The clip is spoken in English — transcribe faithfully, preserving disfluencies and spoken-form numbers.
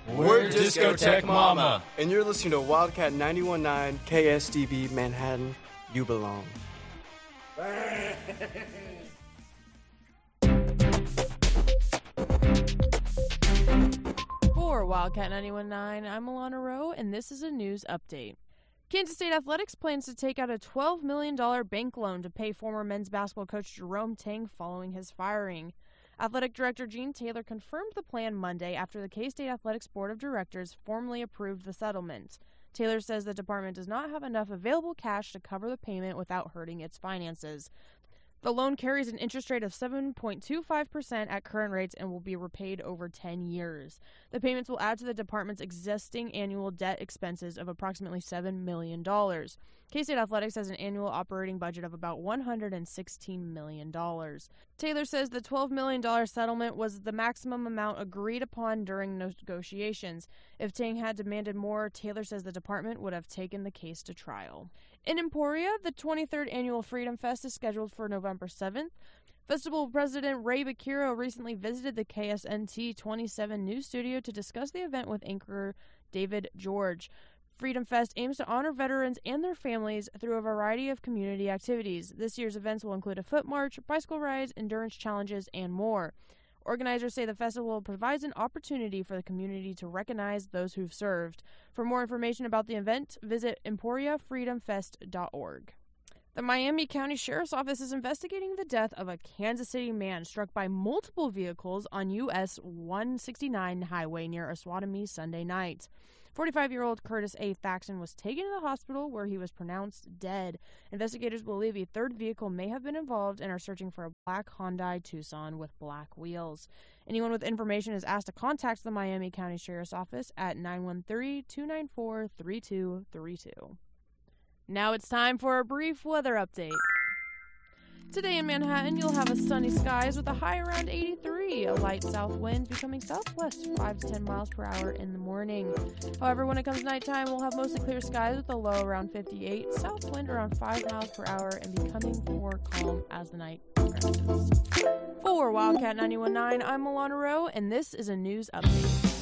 We're Discotheque Mama. And you're listening to Wildcat ninety-one point nine K S D V Manhattan. You belong. For Wildcat ninety-one point nine, I'm Alana Rowe, and this is a news update. Kansas State Athletics plans to take out a twelve million dollars bank loan to pay former men's basketball coach Jerome Tang following his firing. Athletic Director Gene Taylor confirmed the plan Monday after the K-State Athletics Board of Directors formally approved the settlement. Taylor says the department does not have enough available cash to cover the payment without hurting its finances. The loan carries an interest rate of seven point two five percent at current rates and will be repaid over ten years. The payments will add to the department's existing annual debt expenses of approximately seven million dollars. K-State Athletics has an annual operating budget of about one hundred sixteen million dollars. Taylor says the twelve million dollars settlement was the maximum amount agreed upon during negotiations. If Tang had demanded more, Taylor says the department would have taken the case to trial. In Emporia, the twenty-third Annual Freedom Fest is scheduled for November seventh. Festival President Ray Bakiro recently visited the K S N T twenty-seven news studio to discuss the event with anchor David George. Freedom Fest aims to honor veterans and their families through a variety of community activities. This year's events will include a foot march, bicycle rides, endurance challenges, and more. Organizers say the festival provides an opportunity for the community to recognize those who've served. For more information about the event, visit emporia freedom fest dot org. The Miami County Sheriff's Office is investigating the death of a Kansas City man struck by multiple vehicles on U S one sixty-nine highway near Osawatomie Sunday night. forty-five-year-old Curtis A. Thaxton was taken to the hospital where he was pronounced dead. Investigators believe a third vehicle may have been involved and are searching for a black Hyundai Tucson with black wheels. Anyone with information is asked to contact the Miami County Sheriff's Office at nine one three, two nine four, three two three two. Now it's time for a brief weather update. Today in Manhattan, you'll have a sunny skies with a high around eighty-three. A light south wind becoming southwest five to ten miles per hour in the morning. However, when it comes to nighttime, we'll have mostly clear skies with a low around fifty-eight. South wind around five miles per hour and becoming more calm as the night progresses. For Wildcat ninety-one point nine, I'm Alana Rowe, and this is a news update.